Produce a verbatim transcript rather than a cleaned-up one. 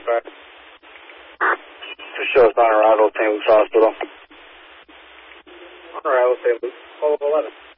five. Just show us on arrival, Saint Luke's Hospital. On arrival, Saint Luke, twelve eleven.